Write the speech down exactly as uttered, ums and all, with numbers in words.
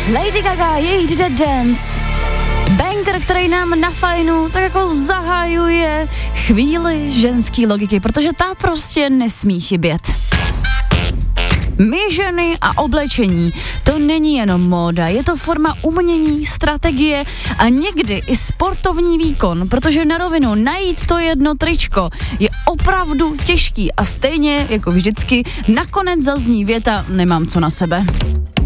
Lady Gaga, její The Dance. Banger, který nám na fajnu tak jako zahajuje chvíli ženský logiky, protože ta prostě nesmí chybět. My ženy a oblečení, to není jenom móda, je to forma umění, strategie a někdy i sportovní výkon, protože na rovinu najít to jedno tričko je opravdu těžký a stejně jako vždycky nakonec zazní věta nemám co na sebe.